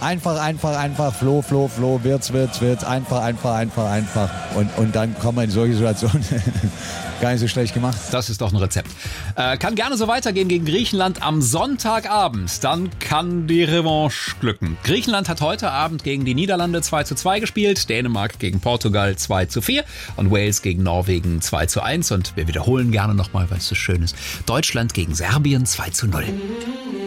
Einfach. Flo. Wird's. Einfach. Und dann kommen wir in solche Situationen. Gar nicht so schlecht gemacht. Das ist doch ein Rezept. Kann gerne so weitergehen gegen Griechenland am Sonntagabend. Dann kann die Revanche glücken. Griechenland hat heute Abend gegen die Niederlande 2:2 gespielt, Dänemark gegen Portugal 2:4 und Wales gegen Norwegen 2:1. Und wir wiederholen gerne nochmal, weil es so schön ist. Deutschland gegen Serbien 2:0.